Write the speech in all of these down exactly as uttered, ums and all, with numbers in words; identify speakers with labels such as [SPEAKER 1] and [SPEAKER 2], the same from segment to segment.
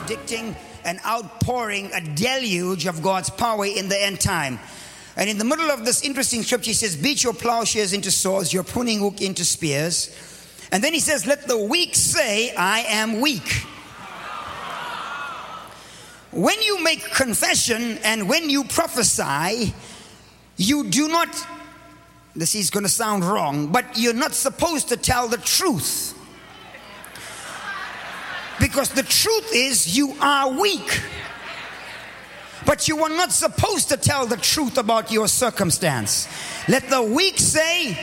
[SPEAKER 1] predicting an outpouring, a deluge of God's power in the end time. And in the middle of this interesting scripture, he says, beat your plowshares into swords, your pruning hook into spears. And then he says, let the weak say, I am weak. When you make confession and when you prophesy, you do not, this is going to sound wrong, but you're not supposed to tell the truth. Because the truth is you are weak. But you are not supposed to tell the truth about your circumstance. Let the weak say.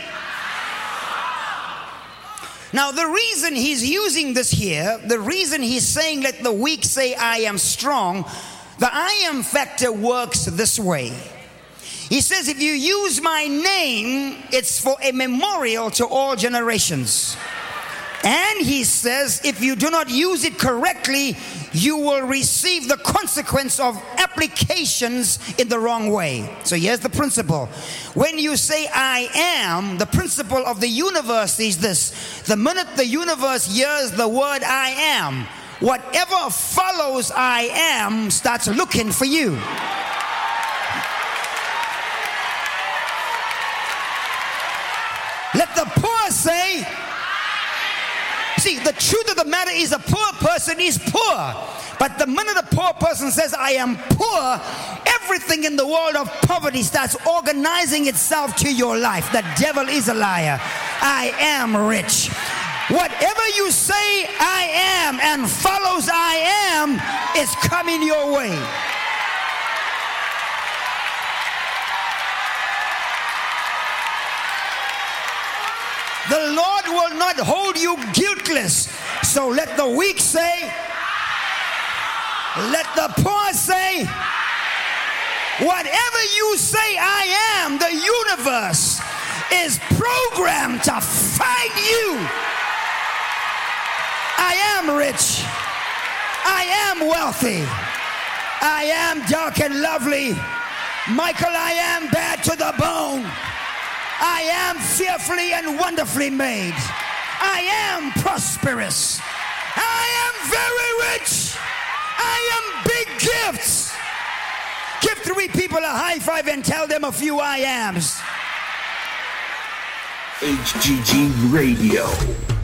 [SPEAKER 1] Now the reason he's using this here, the reason he's saying let the weak say I am strong, the I am factor works this way. He says if you use my name, it's for a memorial to all generations. And he says, if you do not use it correctly, you will receive the consequence of applications in the wrong way. So here's the principle. When you say I am, the principle of the universe is this. The minute the universe hears the word I am, whatever follows I am starts looking for you. Let the poor say. See, the truth of the matter is a poor person is poor. But the minute a poor person says, I am poor, everything in the world of poverty starts organizing itself to your life. The devil is a liar. I am rich. Whatever you say I am and follows I am is coming your way. The Lord will not hold you guiltless. So let the weak say, let the poor say, whatever you say I am, the universe is programmed to find you. I am rich. I am wealthy. I am dark and lovely. Michael, I am bad to the bone. I am fearfully and wonderfully made. I am prosperous. I am very rich. I am big gifts. Give three people a high five and tell them a few I ams.
[SPEAKER 2] H G G Radio.